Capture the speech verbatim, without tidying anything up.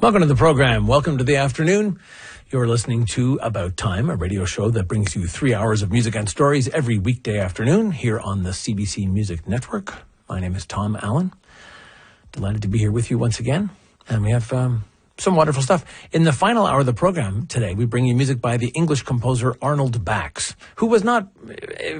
Welcome to the program. Welcome to the afternoon. You're listening to About Time, a radio show that brings you three hours of music and stories every weekday afternoon here on the C B C Music Network. My name is Tom Allen. Delighted to be here with you once again. And we have um, some wonderful stuff. In the final hour of the program today, we bring you music by the English composer Arnold Bax, who was not